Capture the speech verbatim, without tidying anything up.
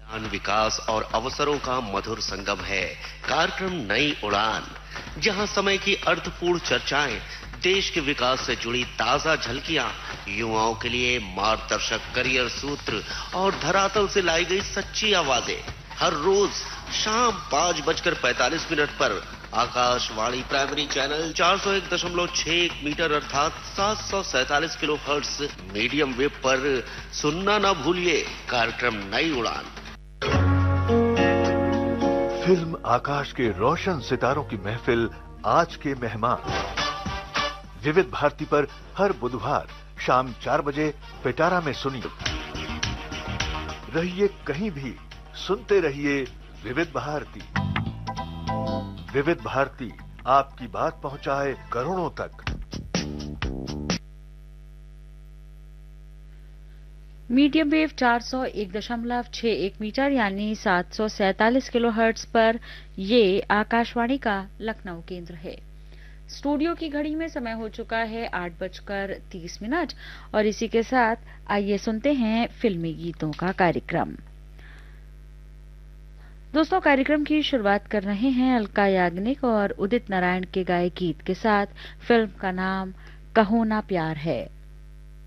ज्ञान, विकास और अवसरों का मधुर संगम है कार्यक्रम नई उड़ान, जहां समय की अर्थपूर्ण चर्चाएं, देश के विकास से जुड़ी ताजा झलकियां, युवाओं के लिए मार्गदर्शक करियर सूत्र और धरातल से लाई गई सच्ची आवाजें हर रोज शाम पाँच बजकर पैंतालीस मिनट पर आकाशवाणी प्राइमरी चैनल चार सौ एक दशमलव छह एक मीटर अर्थात सात सौ सैतालीस किलो हर्ट्ज मीडियम वेव पर सुनना ना भूलिए कार्यक्रम नई उड़ान। फिल्म आकाश के रोशन सितारों की महफिल आज के मेहमान विविध भारती पर हर बुधवार शाम चार बजे पिटारा में सुनिए। रहिए कहीं भी, सुनते रहिए विविध भारती। विविध भारती आपकी बात पहुंचाए करोड़ों तक। मीडियम वेव चार सौ एक दशमलव छह एक मीटर यानी सात सौ सैतालीस किलो हर्ट्ज पर ये आकाशवाणी का लखनऊ केंद्र है। स्टूडियो की घड़ी में समय हो चुका है आठ बजकर तीस मिनट और इसी के साथ आइए सुनते हैं फिल्मी गीतों का कार्यक्रम। दोस्तों, कार्यक्रम की शुरुआत कर रहे हैं अलका याग्निक और उदित नारायण के गाए गीत के साथ। फिल्म का नाम कहो ना प्यार है।